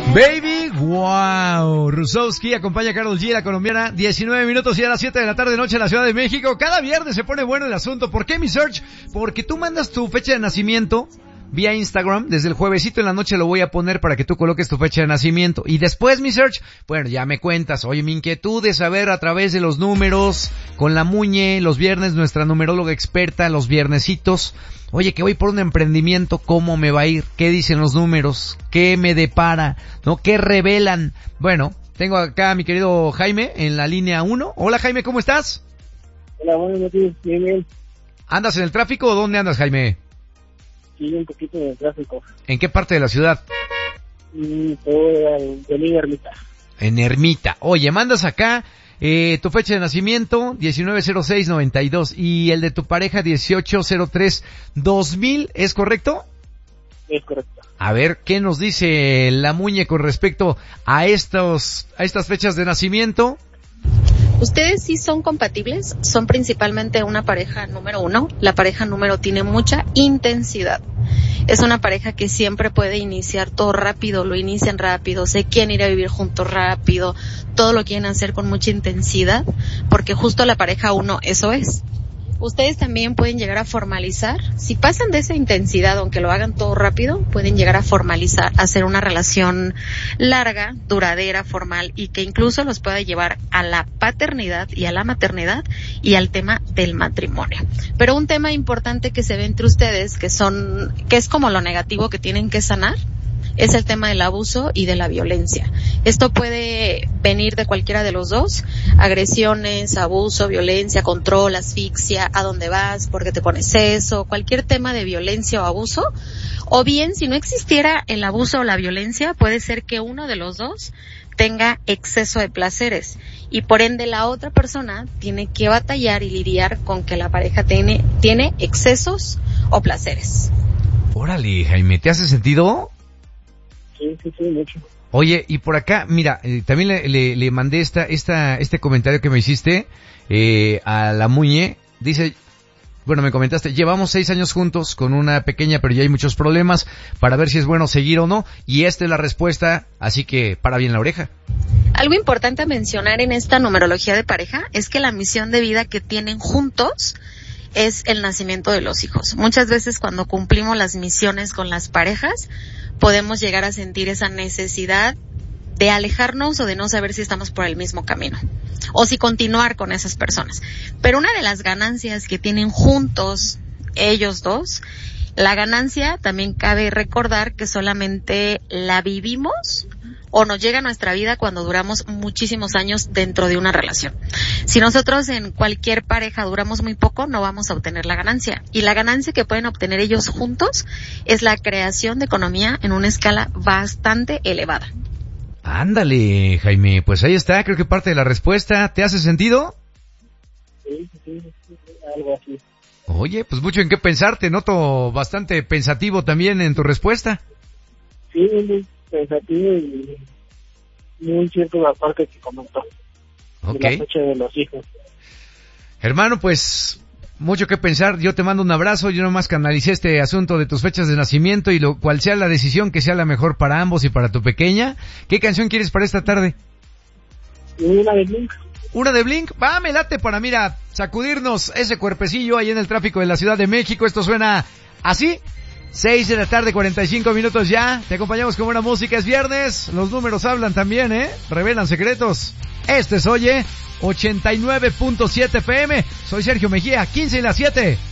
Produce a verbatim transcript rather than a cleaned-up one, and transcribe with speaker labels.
Speaker 1: Baby, wow. Rusowski acompaña a Karol G, la colombiana. diecinueve minutos y a las siete de la tarde noche en la Ciudad de México. Cada viernes se pone bueno el asunto. ¿Por qué, mi Search? Porque tú mandas tu fecha de nacimiento vía Instagram. Desde el juevesito en la noche lo voy a poner para que tú coloques tu fecha de nacimiento. Y después, mi Search, bueno, ya me cuentas. Oye, mi inquietud es saber a través de los números, con la Muñe, los viernes, nuestra numeróloga experta, los viernesitos. Oye, que voy por un emprendimiento, ¿cómo me va a ir? ¿Qué dicen los números? ¿Qué me depara? ¿No? ¿Qué revelan? Bueno, tengo acá a mi querido Jaime en la línea uno. Hola, Jaime, ¿cómo estás?
Speaker 2: Hola, buenas noches, bien, bien.
Speaker 1: ¿Andas en el tráfico o dónde andas, Jaime?
Speaker 2: Sí, un poquito de tráfico.
Speaker 1: ¿En qué parte de la ciudad?
Speaker 2: Mm, por de Ermita.
Speaker 1: En Ermita. Oye, mandas acá eh, tu fecha de nacimiento, diecinueve cero seis noventa y dos, y el de tu pareja, dieciocho cero tres dos mil, ¿es correcto?
Speaker 2: Es correcto.
Speaker 1: A ver, ¿qué nos dice la Muñe con respecto a estos, a estas fechas de nacimiento?
Speaker 3: Ustedes sí son compatibles, son principalmente una pareja número uno. La pareja número tiene mucha intensidad. Es una pareja que siempre puede iniciar todo rápido, lo inician rápido, se quieren ir a vivir juntos rápido, todo lo quieren hacer con mucha intensidad, porque justo la pareja uno eso es. Ustedes también pueden llegar a formalizar, si pasan de esa intensidad, aunque lo hagan todo rápido, pueden llegar a formalizar, hacer una relación larga, duradera, formal, y que incluso los pueda llevar a la paternidad y a la maternidad y al tema del matrimonio. Pero un tema importante que se ve entre ustedes, que son, que es como lo negativo que tienen que sanar, es el tema del abuso y de la violencia. Esto puede venir de cualquiera de los dos, agresiones, abuso, violencia, control, asfixia, a dónde vas, por qué te pones eso, cualquier tema de violencia o abuso. O bien, si no existiera el abuso o la violencia, puede ser que uno de los dos tenga exceso de placeres y por ende la otra persona tiene que batallar y lidiar con que la pareja tiene, tiene excesos o placeres.
Speaker 1: Órale, Jaime, ¿te hace sentido?
Speaker 2: Sí, sí, sí, mucho.
Speaker 1: Oye, y por acá, mira, eh, también le, le, le mandé esta, esta, este comentario que me hiciste, eh, a la Muñe. Dice, bueno, me comentaste, llevamos seis años juntos con una pequeña, pero ya hay muchos problemas para ver si es bueno seguir o no, y esta es la respuesta, así que para bien la oreja.
Speaker 3: Algo importante a mencionar en esta numerología de pareja es que la misión de vida que tienen juntos es el nacimiento de los hijos. Muchas veces cuando cumplimos las misiones con las parejas, podemos llegar a sentir esa necesidad de alejarnos o de no saber si estamos por el mismo camino o si continuar con esas personas. Pero una de las ganancias que tienen juntos ellos dos, la ganancia también cabe recordar que solamente la vivimos o nos llega a nuestra vida cuando duramos muchísimos años dentro de una relación. Si nosotros en cualquier pareja duramos muy poco, no vamos a obtener la ganancia. Y la ganancia que pueden obtener ellos juntos es la creación de economía en una escala bastante elevada.
Speaker 1: Ándale, Jaime, pues ahí está, creo que parte de la respuesta. ¿Te hace sentido?
Speaker 2: Sí, sí, sí, algo así.
Speaker 1: Oye, pues mucho en qué pensar, te noto bastante pensativo también en tu respuesta.
Speaker 2: Sí, muy pensativo y muy cierto la parte que comentó.
Speaker 1: Ok.
Speaker 2: De la fecha de los hijos.
Speaker 1: Hermano, pues mucho que pensar, yo te mando un abrazo, yo nomás canalicé este asunto de tus fechas de nacimiento y lo cual sea la decisión que sea la mejor para ambos y para tu pequeña. ¿Qué canción quieres para esta tarde?
Speaker 2: Una de Blink.
Speaker 1: Una de Blink, va, me late para, mira, sacudirnos ese cuerpecillo ahí en el tráfico de la Ciudad de México. Esto suena así. Seis de la tarde, cuarenta y cinco minutos ya. Te acompañamos con buena música, es viernes. Los números hablan también, ¿eh? Revelan secretos. Este es Oye, ochenta y nueve punto siete F M. Soy Sergio Mejía, quince y las siete.